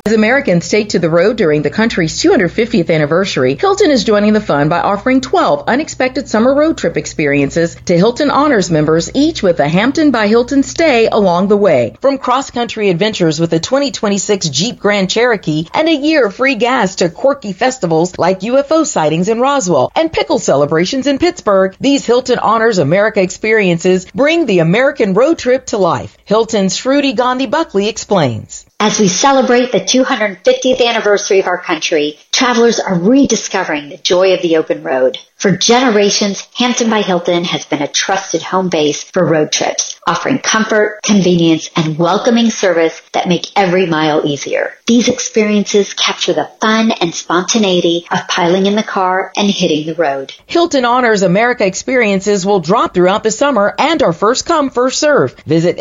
As Americans take to the road during the country's 250th anniversary, Hilton is joining the fun by offering 12 unexpected summer road trip experiences to Hilton Honors members, each with a Hampton by Hilton stay along the way. From cross-country adventures with the 2026 Jeep Grand Cherokee and a year of free gas to quirky festivals like UFO sightings in Roswell and pickle celebrations in Pittsburgh, these Hilton Honors America experiences bring the American road trip to life. Hilton's Shruti Gandhi Buckley explains. As we celebrate the 250th anniversary of our country, travelers are rediscovering the joy of the open road. For generations, Hampton by Hilton has been a trusted home base for road trips, offering comfort, convenience, and welcoming service that make every mile easier. These experiences capture the fun and spontaneity of piling in the car and hitting the road. Hilton Honors America experiences will drop throughout the summer and are first come, first serve. Visit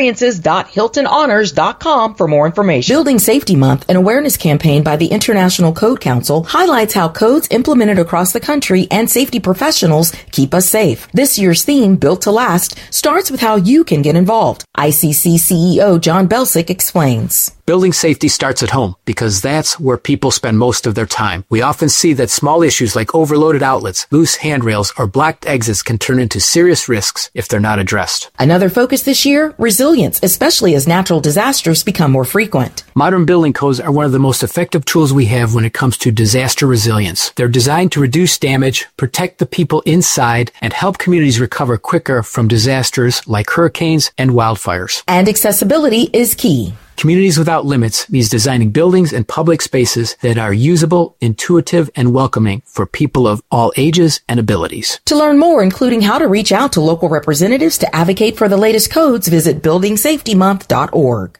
experiences.hiltonhonors.com for more information. Building Safety Month, an awareness campaign by the International Code Council, highlights how codes implemented across the country and safety professionals keep us safe. This year's theme, Built to Last, starts with how you can get involved. ICC CEO John Belsick explains. Building safety starts at home because that's where people spend most of their time. We often see that small issues like overloaded outlets, loose handrails, or blocked exits can turn into serious risks if they're not addressed. Another focus this year, resilience, especially as natural disasters become more frequent. Modern building codes are one of the most effective tools we have when it comes to disaster resilience. They're designed to reduce damage, protect the people inside, and help communities recover quicker from disasters like hurricanes and wildfires. And accessibility is key. Communities Without Limits means designing buildings and public spaces that are usable, intuitive, and welcoming for people of all ages and abilities. To learn more, including how to reach out to local representatives to advocate for the latest codes, visit buildingsafetymonth.org.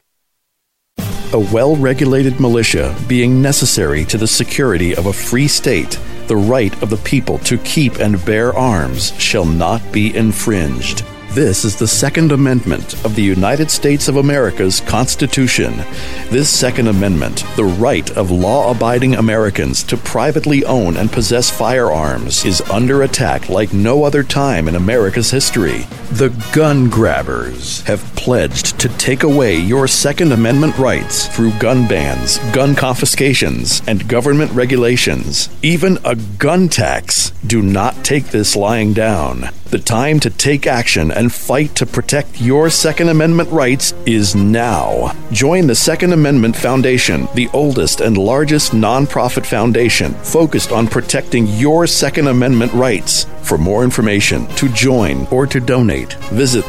A well-regulated militia being necessary to the security of a free state, the right of the people to keep and bear arms shall not be infringed. This is the Second Amendment of the United States of America's Constitution. This Second Amendment, the right of law-abiding Americans to privately own and possess firearms, is under attack like no other time in America's history. The gun grabbers have pledged to take away your Second Amendment rights through gun bans, gun confiscations, and government regulations. Even a gun tax. Do not take this lying down. The time to take action and fight to protect your Second Amendment rights is now. Join the Second Amendment Foundation, the oldest and largest nonprofit foundation focused on protecting your Second Amendment rights. For more information, to join, or to donate, visit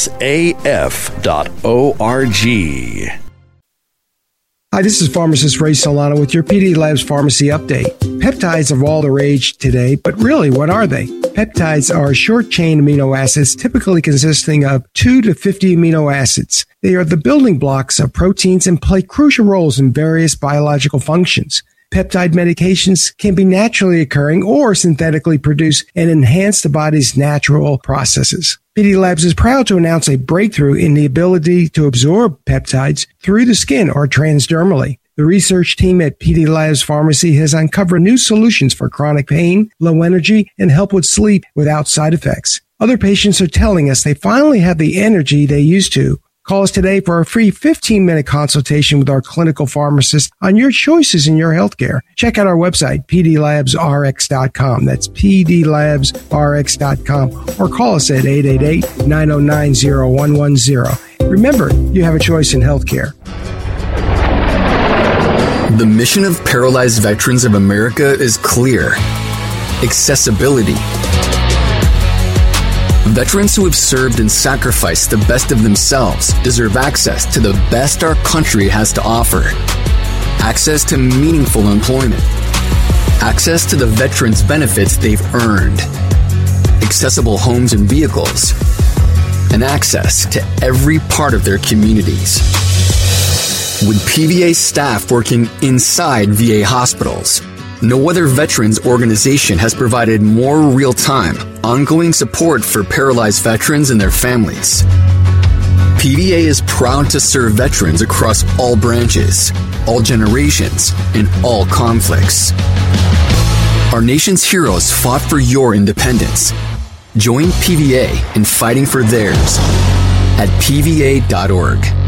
saf.org. Hi, this is pharmacist Ray Solano with your PD Labs Pharmacy Update. Peptides are all the rage today, but really, what are they? Peptides are short-chain amino acids typically consisting of 2 to 50 amino acids. They are the building blocks of proteins and play crucial roles in various biological functions. Peptide medications can be naturally occurring or synthetically produced and enhance the body's natural processes. PD Labs is proud to announce a breakthrough in the ability to absorb peptides through the skin or transdermally. The research team at PD Labs Pharmacy has uncovered new solutions for chronic pain, low energy, and help with sleep without side effects. Other patients are telling us they finally have the energy they used to. Call us today for a free 15-minute consultation with our clinical pharmacist on your choices in your healthcare. Check out our website, pdlabsrx.com. That's pdlabsrx.com. Or call us at 888-909-0110. Remember, you have a choice in healthcare. The mission of Paralyzed Veterans of America is clear. Accessibility. Veterans who have served and sacrificed the best of themselves deserve access to the best our country has to offer. Access to meaningful employment. Access to the veterans' benefits they've earned. Accessible homes and vehicles. And access to every part of their communities. With PVA staff working inside VA hospitals, no other veterans organization has provided more real-time, ongoing support for paralyzed veterans and their families. PVA is proud to serve veterans across all branches, all generations, and all conflicts. Our nation's heroes fought for your independence. Join PVA in fighting for theirs at PVA.org.